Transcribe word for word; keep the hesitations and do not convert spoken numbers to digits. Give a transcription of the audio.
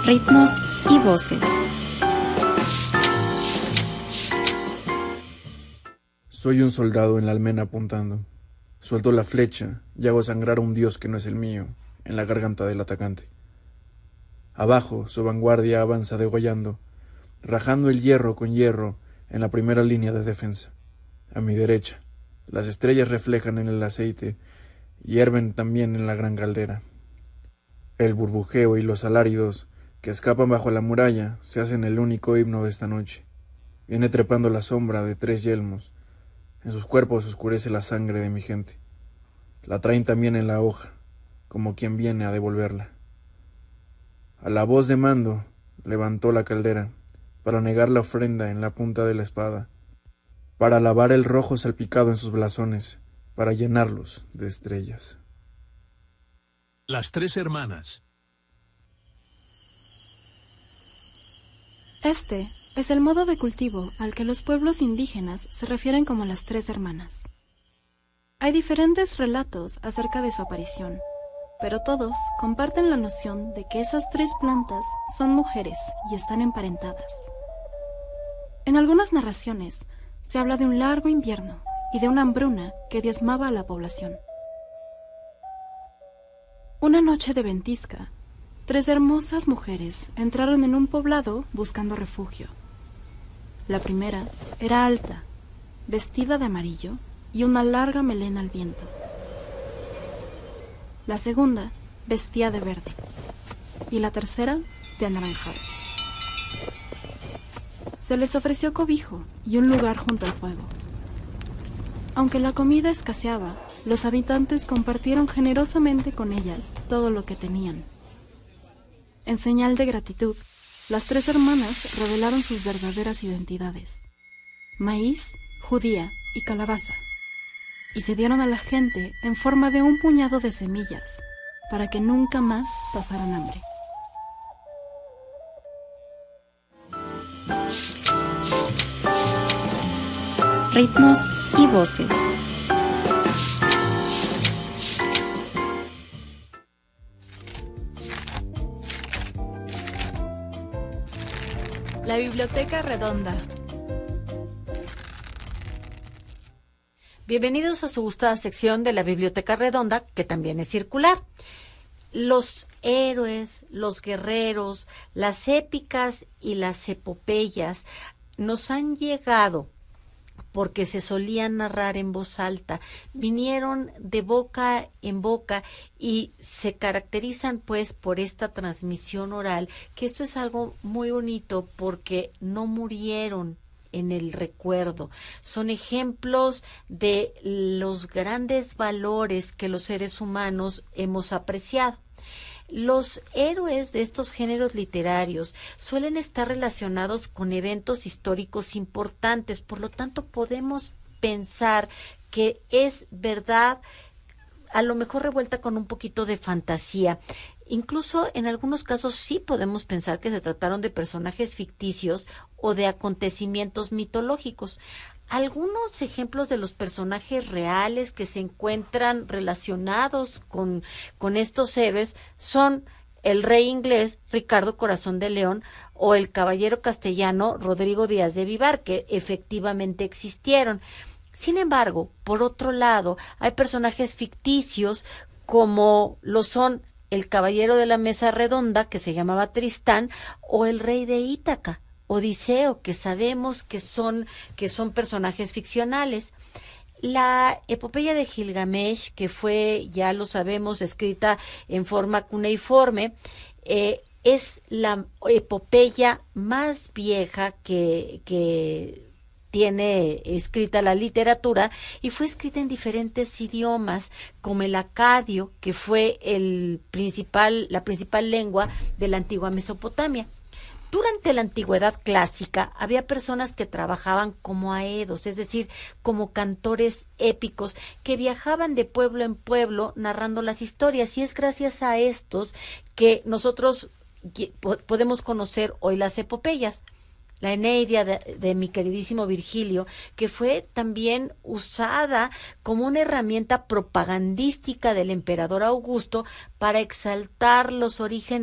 ritmos y voces. Soy un soldado en la almena apuntando. Suelto la flecha y hago sangrar a un dios que no es el mío, en la garganta del atacante. Abajo, su vanguardia avanza degollando, rajando el hierro con hierro en la primera línea de defensa. A mi derecha, las estrellas reflejan en el aceite y hierven también en la gran caldera. El burbujeo y los aláridos que escapan bajo la muralla se hacen el único himno de esta noche. Viene trepando la sombra de tres yelmos. En sus cuerpos oscurece la sangre de mi gente. La traen también en la hoja, como quien viene a devolverla. A la voz de mando levantó la caldera para negar la ofrenda en la punta de la espada, para lavar el rojo salpicado en sus blasones, para llenarlos de estrellas. Las tres hermanas. Este es el modo de cultivo al que los pueblos indígenas se refieren como las tres hermanas. Hay diferentes relatos acerca de su aparición, pero todos comparten la noción de que esas tres plantas son mujeres y están emparentadas. En algunas narraciones se habla de un largo invierno y de una hambruna que diezmaba a la población. Una noche de ventisca, tres hermosas mujeres entraron en un poblado buscando refugio. La primera era alta, vestida de amarillo y una larga melena al viento. La segunda vestía de verde y la tercera de anaranjado. Se les ofreció cobijo y un lugar junto al fuego. Aunque la comida escaseaba, los habitantes compartieron generosamente con ellas todo lo que tenían. En señal de gratitud, las tres hermanas revelaron sus verdaderas identidades: maíz, judía y calabaza, y se dieron a la gente en forma de un puñado de semillas para que nunca más pasaran hambre. Ritmos y voces. La Biblioteca Redonda. Bienvenidos a su gustada sección de la Biblioteca Redonda, que también es circular. Los héroes, los guerreros, las épicas y las epopeyas nos han llegado porque se solían narrar en voz alta, vinieron de boca en boca y se caracterizan pues por esta transmisión oral, que esto es algo muy bonito porque no murieron en el recuerdo. Son ejemplos de los grandes valores que los seres humanos hemos apreciado. Los héroes de estos géneros literarios suelen estar relacionados con eventos históricos importantes, por lo tanto podemos pensar que es verdad, a lo mejor revuelta con un poquito de fantasía. Incluso en algunos casos sí podemos pensar que se trataron de personajes ficticios o de acontecimientos mitológicos. Algunos ejemplos de los personajes reales que se encuentran relacionados con, con estos héroes son el rey inglés Ricardo Corazón de León o el caballero castellano Rodrigo Díaz de Vivar, que efectivamente existieron. Sin embargo, por otro lado, hay personajes ficticios como lo son el caballero de la mesa redonda, que se llamaba Tristán, o el rey de Ítaca, Odiseo, que sabemos que son, que son personajes ficcionales. La epopeya de Gilgamesh, que fue, ya lo sabemos, escrita en forma cuneiforme, eh, es la epopeya más vieja que, que tiene escrita la literatura y fue escrita en diferentes idiomas, como el acadio, que fue el principal, la principal lengua de la antigua Mesopotamia. Durante la antigüedad clásica había personas que trabajaban como aedos, es decir, como cantores épicos que viajaban de pueblo en pueblo narrando las historias, y es gracias a estos que nosotros podemos conocer hoy las epopeyas. La Eneida de, de mi queridísimo Virgilio, que fue también usada como una herramienta propagandística del emperador Augusto para exaltar los orígenes